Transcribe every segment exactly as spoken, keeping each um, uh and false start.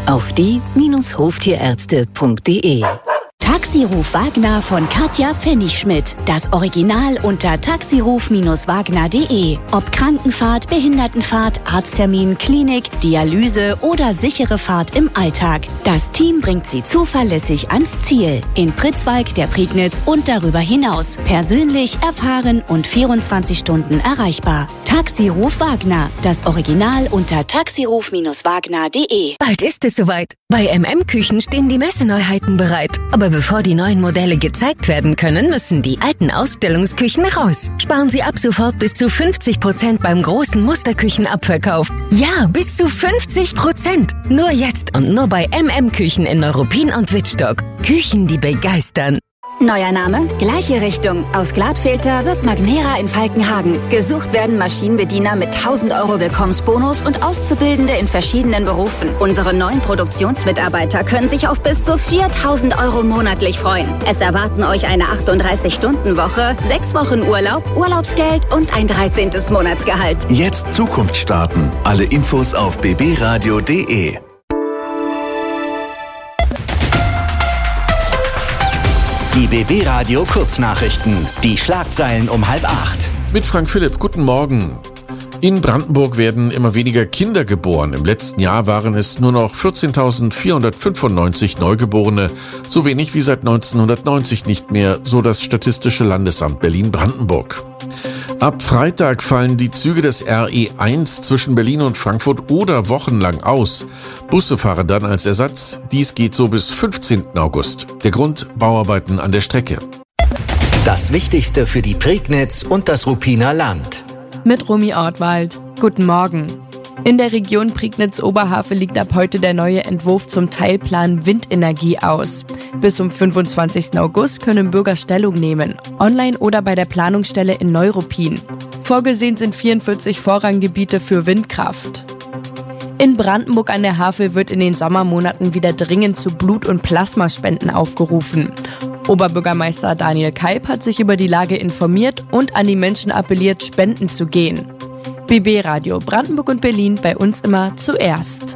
auf die Bindestrich hoftierärzte punkt de. Taxiruf Wagner von Katja Pfennigschmidt. Das Original unter taxiruf Wagner punkt de. Ob Krankenfahrt, Behindertenfahrt, Arzttermin, Klinik, Dialyse oder sichere Fahrt im Alltag. Das Team bringt Sie zuverlässig ans Ziel. In Pritzwalk, der Prignitz und darüber hinaus. Persönlich, erfahren und vierundzwanzig Stunden erreichbar. Taxiruf Wagner. Das Original unter taxiruf Wagner punkt de. Bald ist es soweit. Bei M M Küchen stehen die Messeneuheiten bereit. Aber bevor die neuen Modelle gezeigt werden können, müssen die alten Ausstellungsküchen raus. Sparen Sie ab sofort bis zu fünfzig Prozent beim großen Musterküchenabverkauf. Ja, bis zu fünfzig Prozent. Nur jetzt und nur bei M M Küchen in Neuruppin und Wittstock. Küchen, die begeistern. Neuer Name, gleiche Richtung. Aus Gladfilter wird Magnera in Falkenhagen. Gesucht werden Maschinenbediener mit tausend Euro Willkommensbonus und Auszubildende in verschiedenen Berufen. Unsere neuen Produktionsmitarbeiter können sich auf bis zu viertausend Euro monatlich freuen. Es erwarten euch eine achtunddreißig-Stunden-Woche, sechs Wochen Urlaub, Urlaubsgeld und ein dreizehntes Monatsgehalt. Jetzt Zukunft starten. Alle Infos auf b b radio punkt de. Die B B-Radio Kurznachrichten. Die Schlagzeilen um halb acht. Mit Frank Philipp, guten Morgen. In Brandenburg werden immer weniger Kinder geboren. Im letzten Jahr waren es nur noch vierzehntausendvierhundertfünfundneunzig Neugeborene. So wenig wie seit neunzehnhundertneunzig nicht mehr, so das Statistische Landesamt Berlin-Brandenburg. Ab Freitag fallen die Züge des R E eins zwischen Berlin und Frankfurt oder wochenlang aus. Busse fahren dann als Ersatz. Dies geht so bis fünfzehnten August. Der Grund: Bauarbeiten an der Strecke. Das Wichtigste für die Prignitz und das Ruppiner Land. Mit Romy Ortwald. Guten Morgen. In der Region Prignitz-Oberhavel liegt ab heute der neue Entwurf zum Teilplan Windenergie aus. Bis zum fünfundzwanzigsten August können Bürger Stellung nehmen, online oder bei der Planungsstelle in Neuruppin. Vorgesehen sind vierundvierzig Vorranggebiete für Windkraft. In Brandenburg an der Havel wird in den Sommermonaten wieder dringend zu Blut- und Plasmaspenden aufgerufen. Oberbürgermeister Daniel Kalb hat sich über die Lage informiert und an die Menschen appelliert, spenden zu gehen. B B-Radio Brandenburg und Berlin, bei uns immer zuerst.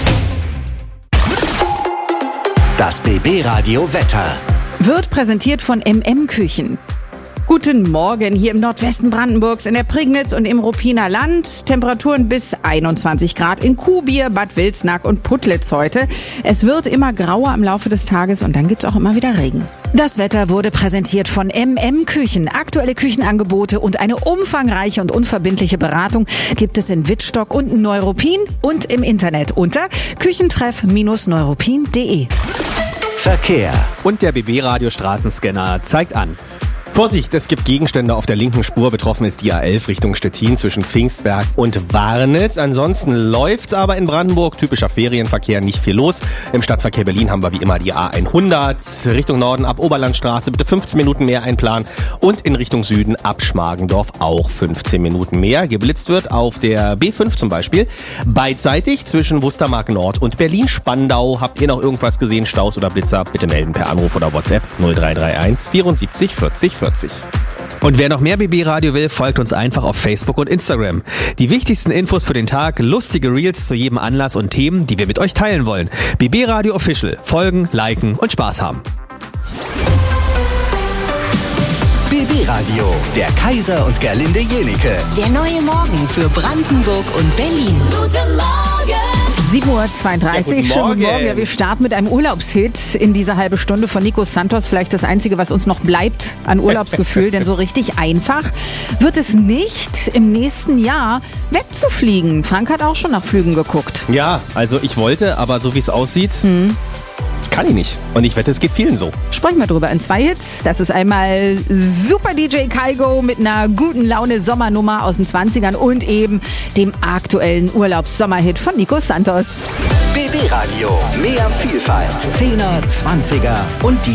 Das B B-Radio Wetter wird präsentiert von M M Küchen. Guten Morgen hier im Nordwesten Brandenburgs, in der Prignitz und im Ruppiner Land. Temperaturen bis einundzwanzig Grad in Kuhbier, Bad Wilsnack und Putlitz heute. Es wird immer grauer im Laufe des Tages und dann gibt's auch immer wieder Regen. Das Wetter wurde präsentiert von M M Küchen. Aktuelle Küchenangebote und eine umfangreiche und unverbindliche Beratung gibt es in Wittstock und Neuruppin und im Internet unter küchentreff Bindestrich neuruppin punkt de. Verkehr. Und der B B-Radio Straßenscanner zeigt an. Vorsicht, es gibt Gegenstände auf der linken Spur. Betroffen ist die A elf Richtung Stettin zwischen Pfingstberg und Warnitz. Ansonsten läuft's aber in Brandenburg. Typischer Ferienverkehr, nicht viel los. Im Stadtverkehr Berlin haben wir wie immer die A hundert. Richtung Norden ab Oberlandstraße bitte fünfzehn Minuten mehr einplanen. Und in Richtung Süden ab Schmargendorf auch fünfzehn Minuten mehr. Geblitzt wird auf der B fünf zum Beispiel. Beidseitig zwischen Wustermark Nord und Berlin-Spandau. Habt ihr noch irgendwas gesehen, Staus oder Blitzer? Bitte melden per Anruf oder WhatsApp null drei drei eins vierundsiebzig vierzig vierzig. Und wer noch mehr B B-Radio will, folgt uns einfach auf Facebook und Instagram. Die wichtigsten Infos für den Tag, lustige Reels zu jedem Anlass und Themen, die wir mit euch teilen wollen. B B-Radio Official. Folgen, liken und Spaß haben. B B-Radio, der Kaiser und Gerlinde Jenike. Der neue Morgen für Brandenburg und Berlin. Guten Morgen! sieben Uhr zweiunddreißig, ja, schönen guten Morgen. Morgen. Ja, wir starten mit einem Urlaubshit in dieser halbe Stunde von Nico Santos. Vielleicht das Einzige, was uns noch bleibt an Urlaubsgefühl, denn so richtig einfach wird es nicht, im nächsten Jahr wegzufliegen. Frank hat auch schon nach Flügen geguckt. Ja, also ich wollte, aber so wie es aussieht, Hm. kann ich nicht. Und ich wette, es geht vielen so. Sprechen wir drüber in zwei Hits. Das ist einmal Super D J Kygo mit einer guten Laune Sommernummer aus den zwanzigern und eben dem aktuellen Urlaubssommerhit von Nico Santos. B B-Radio, mehr Vielfalt. Zehner, Zwanziger und die